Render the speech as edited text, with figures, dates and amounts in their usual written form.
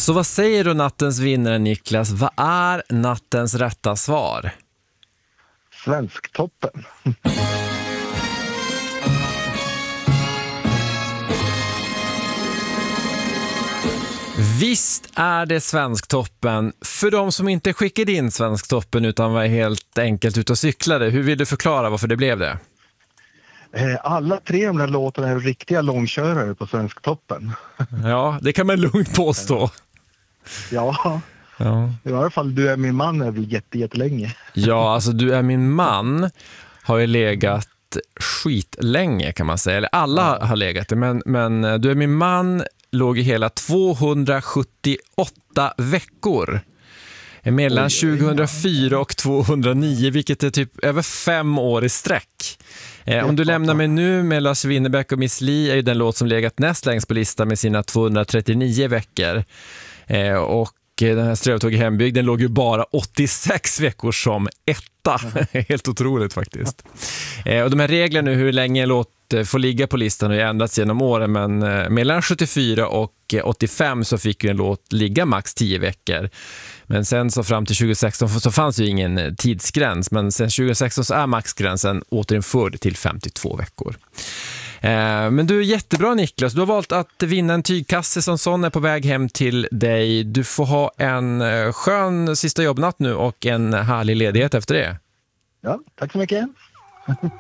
Så vad säger du nattens vinnare, Niklas? Vad är nattens rätta svar? Svensktoppen. Visst är det Svensktoppen. För de som inte skickade in Svensktoppen utan var helt enkelt ute och cyklade, hur vill du förklara varför det blev det? Alla tre av de här låtarna är riktiga långkörare på Svensktoppen. Ja, det kan man lugnt påstå. Ja, i alla fall Du är min man är väl jättelänge. Ja, alltså Du är min man har ju legat skitlänge kan man säga. Eller alla har legat det, men Du är min man låg i hela 278 veckor. Mellan 2004 och 2009, vilket är typ över 5 år i sträck. Om du lämnar mig nu med Lars Winnerbäck och Miss Li är ju den låt som legat näst längst på listan med sina 239 veckor. Och den här Strövtåg i hembygden låg ju bara 86 veckor som etta. Helt otroligt faktiskt. Och de här reglerna nu hur länge en låt får ligga på listan har ju ändrats genom åren, men mellan 74 och 85 så fick ju en låt ligga max 10 veckor. Men sen så fram till 2016 så fanns ju ingen tidsgräns, men sen 2016 så är maxgränsen återinförd till 52 veckor. Men du är jättebra, Niklas. Du har valt att vinna en tygkasse som sån är på väg hem till dig. Du får ha en skön sista jobbnatt nu och en härlig ledighet efter det. Ja, tack så mycket.